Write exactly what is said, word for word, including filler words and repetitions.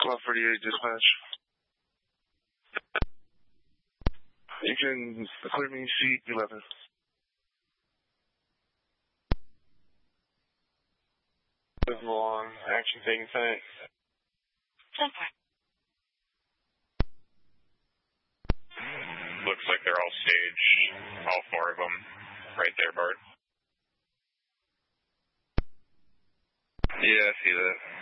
twelve forty-eight dispatch. You can clear me seat eleven. Move along. Action taking site. Looks like they're all staged. All four of them. Right there, Bart. Yeah, I see that.